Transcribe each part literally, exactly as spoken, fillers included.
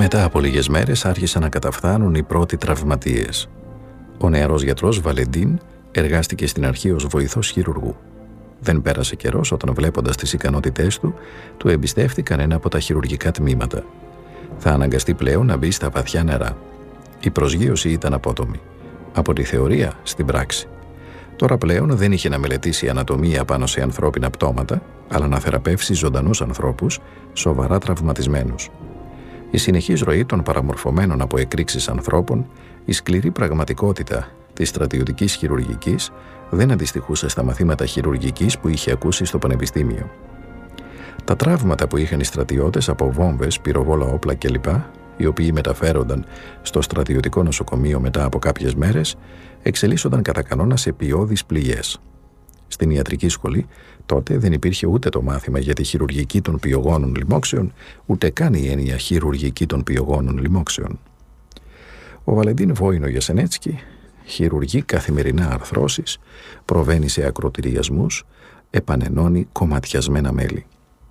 Μετά από λίγες μέρες άρχισαν να καταφθάνουν οι πρώτοι τραυματίες. Ο νεαρός γιατρός Βαλεντίν εργάστηκε στην αρχή ως βοηθός χειρουργού. Δεν πέρασε καιρός όταν, βλέποντας τις ικανότητές του, του εμπιστεύτηκαν ένα από τα χειρουργικά τμήματα. Θα αναγκαστεί πλέον να μπει στα βαθιά νερά. Η προσγείωση ήταν απότομη. Από τη θεωρία στην πράξη. Τώρα πλέον δεν είχε να μελετήσει ανατομία πάνω σε ανθρώπινα πτώματα, αλλά να θεραπεύσει ζωντανούς ανθρώπους, σοβαρά τραυματισμένους. Η συνεχής ροή των παραμορφωμένων από εκρήξεις ανθρώπων, η σκληρή πραγματικότητα της στρατιωτικής χειρουργικής, δεν αντιστοιχούσε στα μαθήματα χειρουργικής που είχε ακούσει στο πανεπιστήμιο. Τα τραύματα που είχαν οι στρατιώτες από βόμβες, πυροβόλα όπλα κλπ., οι οποίοι μεταφέρονταν στο στρατιωτικό νοσοκομείο μετά από κάποιες μέρες, εξελίσσονταν κατά κανόνα σε ποιώδεις πληγές. Στην ιατρική σχολή τότε δεν υπήρχε ούτε το μάθημα για τη χειρουργική των πυογόνων λοιμόξεων, ούτε καν η έννοια χειρουργική των πυογόνων λοιμόξεων. Ο Βαλεντίν Βόινο Γιασενέτσκι χειρουργεί καθημερινά αρθρώσεις, προβαίνει σε ακροτηριασμούς, επανενώνει κομματιασμένα μέλη.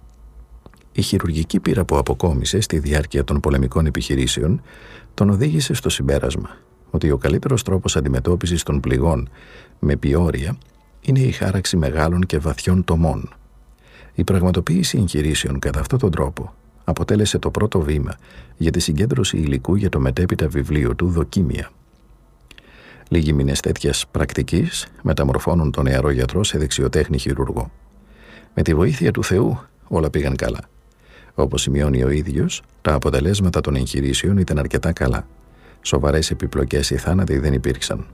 Η χειρουργική πείρα που αποκόμισε στη διάρκεια των πολεμικών επιχειρήσεων τον οδήγησε στο συμπέρασμα ότι ο καλύτερος τρόπος αντιμετώπισης των πληγών με πιόρια είναι η χάραξη μεγάλων και βαθιών τομών. Η πραγματοποίηση εγχειρήσεων κατά αυτόν τον τρόπο αποτέλεσε το πρώτο βήμα για τη συγκέντρωση υλικού για το μετέπειτα βιβλίο του «Δοκίμια». Λίγοι μήνες τέτοιας πρακτικής μεταμορφώνουν τον νεαρό γιατρό σε δεξιοτέχνη χειρουργό. Με τη βοήθεια του Θεού όλα πήγαν καλά. Όπως σημειώνει ο ίδιος, τα αποτελέσματα των εγχειρήσεων ήταν αρκετά καλά. Σοβαρές επιπλοκές ή θάνατοι δεν υπήρξαν.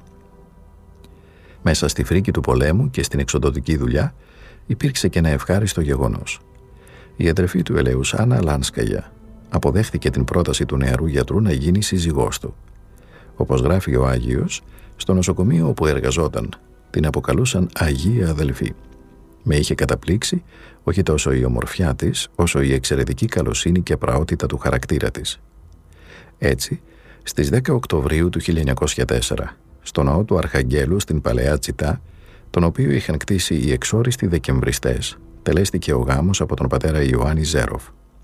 Μέσα στη φρίκη του πολέμου και στην εξοδοτική δουλειά υπήρξε και ένα ευχάριστο γεγονός. Η αδερφή του ελέους, Άννα Λάνσκαγια, αποδέχτηκε την πρόταση του νεαρού γιατρού να γίνει σύζυγός του. Όπως γράφει ο Άγιος, στο νοσοκομείο όπου εργαζόταν την αποκαλούσαν Αγία Αδελφή. Με είχε καταπλήξει όχι τόσο η ομορφιά της, όσο η εξαιρετική καλοσύνη και πραότητα του χαρακτήρα της. Έτσι, στις δέκα Οκτωβρίου του χίλια εννιακόσια τέσσερα, στο ναό του Αρχαγγέλου στην Παλαιά Τσιτά, τον οποίο είχαν κτίσει οι εξόριστοι Δεκεμβριστές, τελέστηκε ο γάμος από τον πατέρα Ιωάννη Ζέροφ.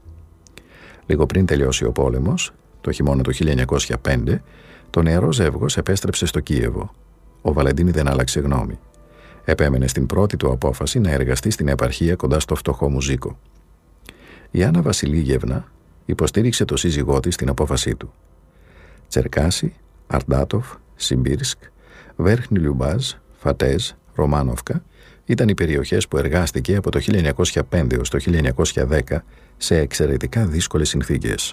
Λίγο πριν τελειώσει ο πόλεμος, το χειμώνα του χίλια εννιακόσια πέντε, το νεαρό ζεύγος επέστρεψε στο Κίεβο. Ο Βαλεντίν δεν άλλαξε γνώμη. Επέμενε στην πρώτη του απόφαση να εργαστεί στην επαρχία κοντά στο φτωχό Μουζίκο. Η Άννα Βασιλίγευνα υποστήριξε το σύζυγό της στην απόφασή του. Τσερκάση, Αρντάτοφ, Σιμπίρσκ, Βέρχνη Λιουμπάζ, Φατέζ, Ρωμάνοφκα ήταν οι περιοχές που εργάστηκε από το χίλια εννιακόσια πέντε έως το χίλια εννιακόσια δέκα σε εξαιρετικά δύσκολες συνθήκες.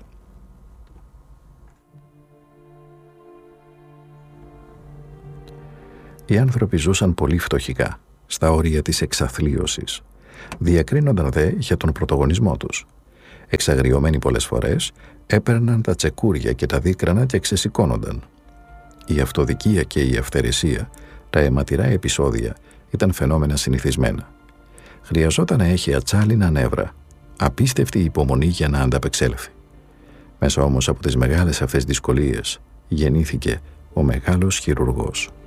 Οι άνθρωποι ζούσαν πολύ φτωχικά, στα όρια της εξαθλίωσης. Διακρίνονταν δε για τον πρωτογονισμό τους. Εξαγριωμένοι πολλές φορές, έπαιρναν τα τσεκούρια και τα δίκρανα και ξεσηκώνονταν. Η αυτοδικία και η αυθαιρεσία, τα αιματηρά επεισόδια, ήταν φαινόμενα συνηθισμένα. Χρειαζόταν να έχει ατσάλινα νεύρα, απίστευτη υπομονή για να ανταπεξέλθει. Μέσα όμως από τις μεγάλες αυτές δυσκολίες γεννήθηκε ο μεγάλος χειρουργός.